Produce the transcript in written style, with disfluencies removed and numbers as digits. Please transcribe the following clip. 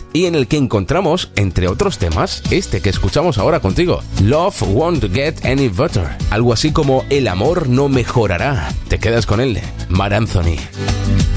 y en el que encontramos, entre otros temas, este que escuchamos ahora contigo, Love Won't Get Any Better, algo así como El amor no mejorará. Te quedas con él, Marc Anthony.